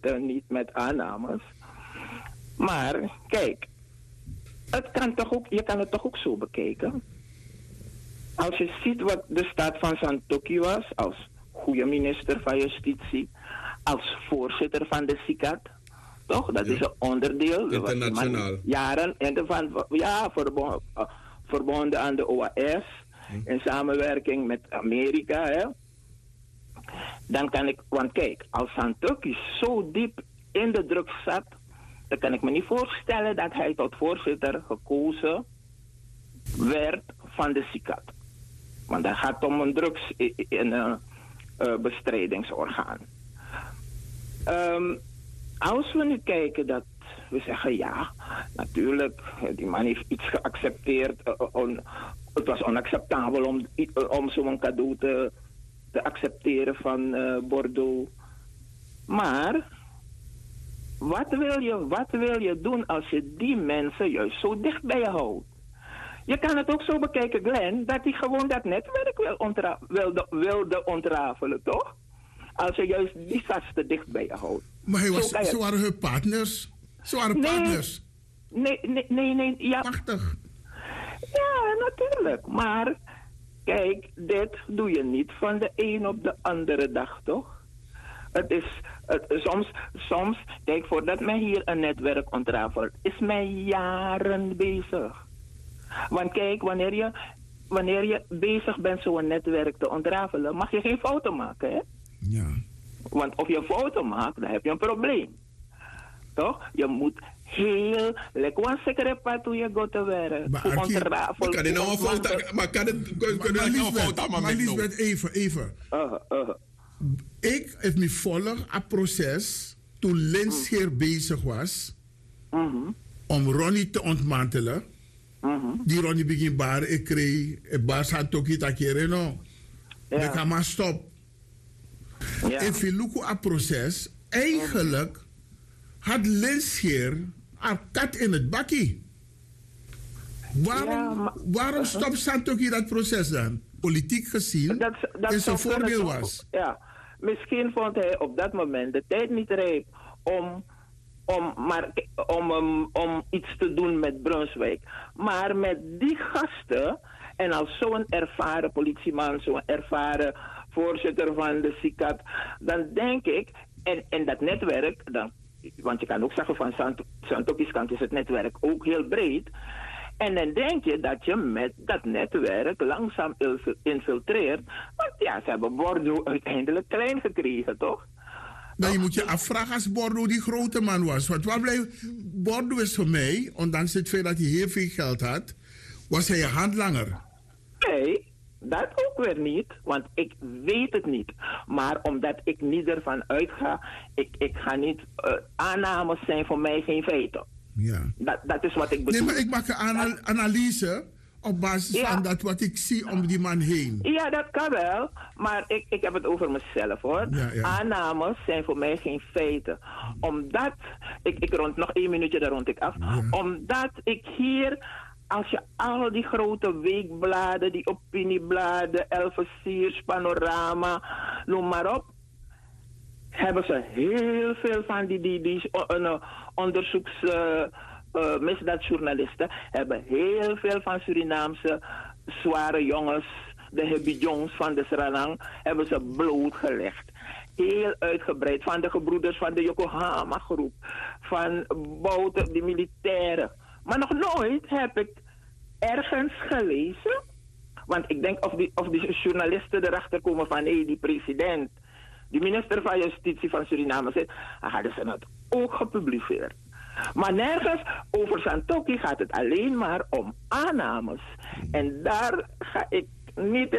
feiten, niet met aannames. Maar kijk, je kan het toch ook zo bekijken. Als je ziet wat de staat van Santokki was, als goede minister van Justitie, als voorzitter van de SICAD, toch? Dat is een onderdeel. Internationaal. Jaren verbonden aan de OAS, in samenwerking met Amerika. Hè? Dan kan ik, want kijk, als Santokki zo diep in de drugs zat, dan kan ik me niet voorstellen dat hij tot voorzitter gekozen werd van de SICAD. Want dat gaat om een drugsbestrijdingsorgaan. Als we nu kijken dat we zeggen ja, natuurlijk, die man heeft iets geaccepteerd. Het was onacceptabel om zo'n cadeau te accepteren van Bordeaux. Maar wat wil je doen als je die mensen juist zo dicht bij je houdt? Je kan het ook zo bekijken, Glenn, dat hij gewoon dat netwerk wilde ontrafelen, toch? Als je juist die gasten dicht bij je houdt. Maar ze waren hun partners. Ze waren partners. Nee. Ja. Prachtig. Ja, natuurlijk. Maar kijk, dit doe je niet van de een op de andere dag, toch? Soms, kijk, voordat men hier een netwerk ontrafelt, is men jaren bezig. Want kijk, wanneer je bezig bent zo'n netwerk te ontrafelen, mag je geen fouten maken, hè? Ja. Want als je fouten maakt, dan heb je een probleem. Toch? Je moet heel... Lekker een zekere pad hoe je gaat te werken. Maar kan je nou een fout... Maar kan het... Maar Lisbeth, even. Ik heb me volg een proces toen Lensheer bezig was om Ronnie te ontmantelen. Die Ronnie begin bar, ik kreeg bar Santoki takereno. Ik ga maar stop. En Filuku een proces. Eigenlijk had Lensheer een kat in het bakkie. Waarom stopt Santoki dat proces dan? Politiek gezien, dat zijn voordeel was. Ja, misschien vond hij op dat moment de tijd niet rijp om iets te doen met Brunswijk. Maar met die gasten, en als zo'n ervaren politieman, zo'n ervaren voorzitter van de SICAD, dan denk ik, en dat netwerk, want je kan ook zeggen van Santokki's kant is het netwerk ook heel breed. En dan denk je dat je met dat netwerk langzaam infiltreert. Want ja, ze hebben Bordeaux uiteindelijk klein gekregen, toch? Nou, je moet je afvragen als Bordeaux die grote man was. Want Bordeaux is voor mij, ondanks het feit dat hij heel veel geld had, was hij een handlanger. Nee, dat ook weer niet. Want ik weet het niet. Maar omdat ik niet ervan uitga, ik ga niet... aannames zijn voor mij geen feiten. Ja. Dat is wat ik bedoel. Nee, maar ik maak een analyse op basis van dat wat ik zie om die man heen. Ja, dat kan wel. Maar ik heb het over mezelf, hoor. Ja. Aannames zijn voor mij geen feiten. Omdat... Ik rond nog 1 minuutje, daar rond ik af. Ja. Omdat ik hier... Als je al die grote weekbladen, die opiniebladen, Elfasiers, Panorama, noem maar op, hebben ze heel veel van die misdaadjournalisten hebben heel veel van Surinaamse zware jongens, de hebidjongs van de Sranang, hebben ze blootgelegd. Heel uitgebreid. Van de gebroeders van de Yokohama groep, van Bouten, die militairen. Maar nog nooit heb ik ergens gelezen, want ik denk of die journalisten erachter komen van die president, die minister van Justitie van Suriname zit, dan hadden ze het ook gepubliceerd. Maar nergens over Santokki gaat het alleen maar om aannames. En daar ga ik niet